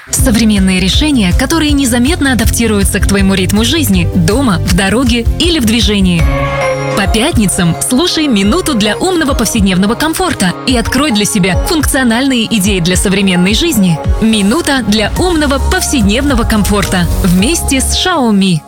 Современные решения, которые незаметно адаптируются к твоему ритму жизни, дома, в дороге или в движении. По пятницам слушай «Минуту для умного повседневного комфорта» и открой для себя функциональные идеи для современной жизни. «Минута для умного повседнevного комфорта» вместе с Xiaomi.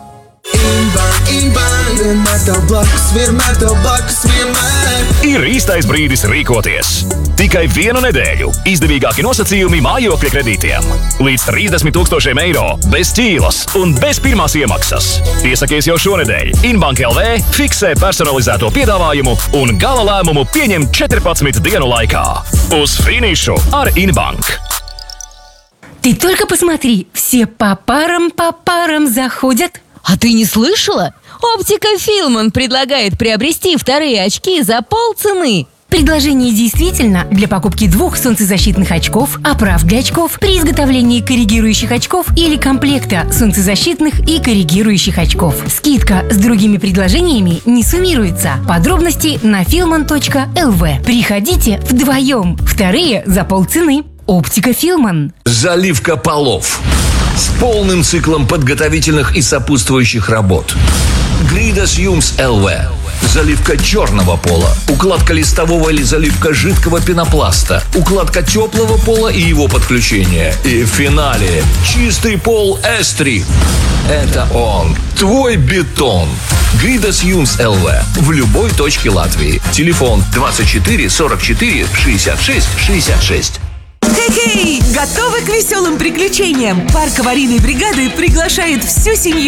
Ir īstais brīdis rīkoties. Tikai vienu nedēļu izdevīgāki nosacījumi mājokļa kredītiem. Līdz 30,000 eiro bez ķīlas un bez pirmās iemaksas. Piesakies jau šonedēļ. Inbank LV fiksē personalizēto piedāvājumu un gala lēmumu pieņem 14 dienu laikā. Uz finišu ar Inbank. Ты только посмотри, все по парам заходят. А ты не слышала? Оптика Филман предлагает приобрести вторые очки за полцены. Предложение действительно для покупки 2 солнцезащитных очков, оправ для очков при изготовлении коррегирующих очков или комплекта солнцезащитных и коррегирующих очков. Скидка с другими предложениями не суммируется. Подробности на filman.lv. Приходите вдвоем. Вторые за полцены. Оптика Филман. Заливка полов с полным циклом подготовительных и сопутствующих работ. Гридас Юмс ЛВ. Заливка черного пола, укладка листового или заливка жидкого пенопласта, укладка теплого пола и его подключение. И в финале чистый пол Эстри. Это он, твой бетон. Гридас Юмс ЛВ в любой точке Латвии. Телефон 24 44 66 66. Хей-хей! Готовы к веселым приключениям? Парк аварийной бригады приглашает всю семью